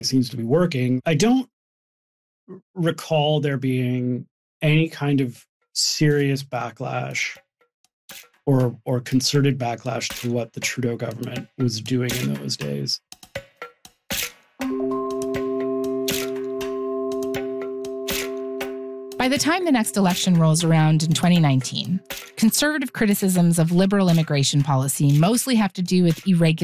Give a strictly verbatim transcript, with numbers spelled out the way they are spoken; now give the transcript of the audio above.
seems to be working. I don't recall there being any kind of serious backlash or or concerted backlash to what the Trudeau government was doing in those days. By the time the next election rolls around in twenty nineteen, conservative criticisms of liberal immigration policy mostly have to do with irregular